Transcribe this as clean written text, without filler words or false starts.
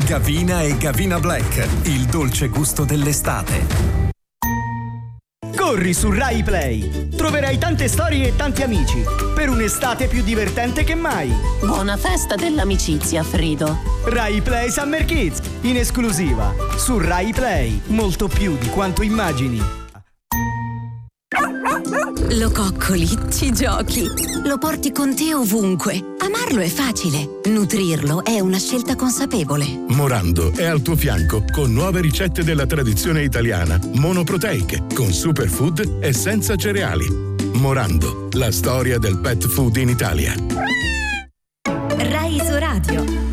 Gavina e Gavina Black, il dolce gusto dell'estate. Corri su Rai Play. Troverai tante storie e tanti amici per un'estate più divertente che mai. Buona festa dell'amicizia, Frido. Rai Play Summer Kids, in esclusiva su Rai Play. Molto più di quanto immagini. Lo coccoli, ci giochi, lo porti con te ovunque. Amarlo è facile, nutrirlo è una scelta consapevole. Morando è al tuo fianco con nuove ricette della tradizione italiana, monoproteiche, con superfood e senza cereali. Morando, la storia del pet food in Italia. Rai Isoradio.